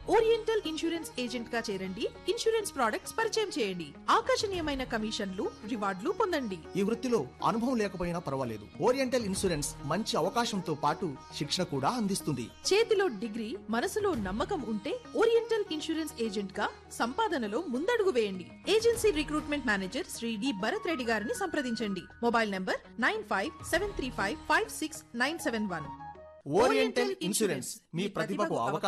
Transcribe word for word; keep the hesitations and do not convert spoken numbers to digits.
Oriental insurance agent గా చేరండి. Insurance products పరిచయం చేయండి. ఆకర్షణీయమైన కమిషన్లు, రివార్డులు పొందండి. ఈ వృత్తిలో అనుభవం లేకపోయినా పర్వాలేదు. ఓరియంటల్ ఇన్సూరెన్స్ మంచి అవకాశంతో పాటు శిక్షణ కూడా అందిస్తుంది. చేతిలో డిగ్రీ, మనసులో నమ్మకం ఉంటే ఓరియంటల్ ఇన్సూరెన్స్ ఏజెంట్ గా సంపాదనలో ముందడుగు వేయండి. Agency recruitment manager Shri D Bharat Reddy గారిని సంప్రదించండి. Mobile number nine five seven three five five six nine seven one. Oriental insurance మీ ప్రతిభకు అవకాశం